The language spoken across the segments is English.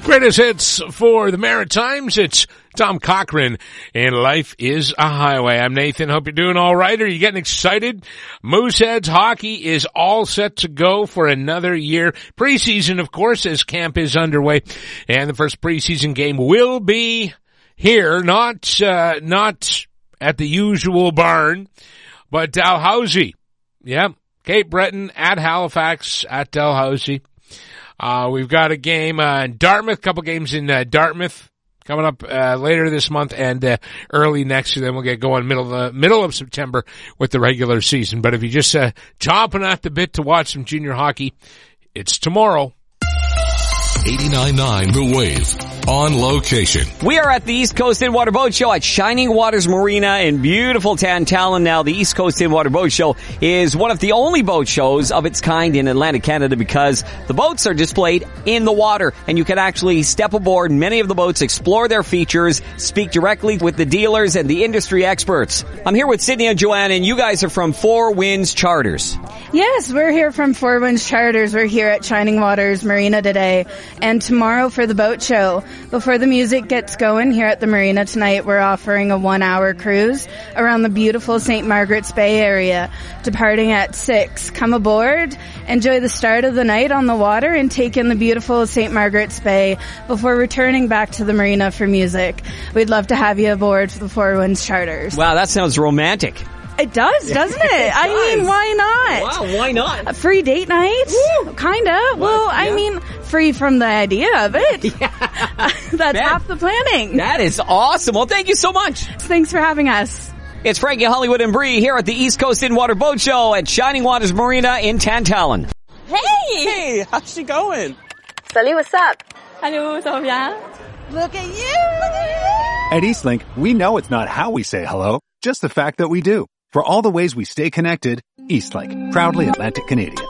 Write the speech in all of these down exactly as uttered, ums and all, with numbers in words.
Greatest hits for the Maritimes. It's Tom Cochran, and Life is a Highway. I'm Nathan. Hope you're doing all right. Are you getting excited? Mooseheads hockey is all set to go for another year. Preseason, of course, as camp is underway, and the first preseason game will be here, not uh, not at the usual barn, but Dalhousie. Yeah, Cape Breton at Halifax at Dalhousie. Uh, we've got a game uh, in Dartmouth, a couple games in uh, Dartmouth coming up uh, later this month and uh, early next year. Then we'll get going middle of the middle of September with the regular season. But if you're just uh, chomping at the bit to watch some junior hockey, it's tomorrow. eighty-nine point nine The Wave. On location. We are at the East Coast In Water Boat Show at Shining Waters Marina in beautiful Tantallon. Now, the East Coast In Water Boat Show is one of the only boat shows of its kind in Atlantic Canada because the boats are displayed in the water and you can actually step aboard many of the boats, explore their features, speak directly with the dealers and the industry experts. I'm here with Sydney and Joanne, and you guys are from Four Winds Charters. Yes, we're here from Four Winds Charters. We're here at Shining Waters Marina today and tomorrow for the boat show. Before the music gets going here at the marina tonight, we're offering a one-hour cruise around the beautiful Saint Margaret's Bay area, departing at six. Come aboard, enjoy the start of the night on the water, and take in the beautiful Saint Margaret's Bay before returning back to the marina for music. We'd love to have you aboard for the Four Winds Charters. Wow, that sounds romantic. It does, doesn't it? it I does. mean, why not? Wow, why not? A free date night? Woo. Kinda. Well, yeah. I mean, free from the idea of it. Yeah. That's Man, half the planning. That is awesome. Well, thank you so much. Thanks for having us. It's Frankie, Hollywood, and Bree here at the East Coast In Water Boat Show at Shining Waters Marina in Tantallon. Hey! Hey, how's she going? Salut, what's up? Hello, ça va bien? Look at you! Look at you! At Eastlink, we know it's not how we say hello, just the fact that we do. For all the ways we stay connected, Eastlink, proudly Atlantic Canadian.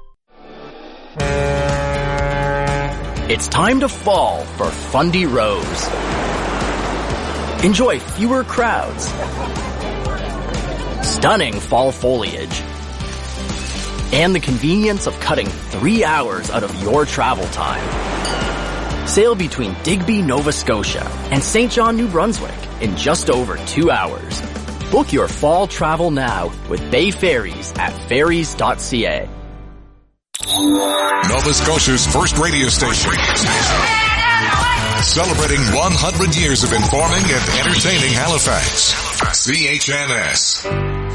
It's time to fall for Fundy Rose. Enjoy fewer crowds, stunning fall foliage, and the convenience of cutting three hours out of your travel time. Sail between Digby, Nova Scotia and Saint John, New Brunswick in just over two hours. Book your fall travel now with Bay Ferries at ferries dot c a. Nova Scotia's first radio station. Celebrating one hundred years of informing and entertaining Halifax. C H N S.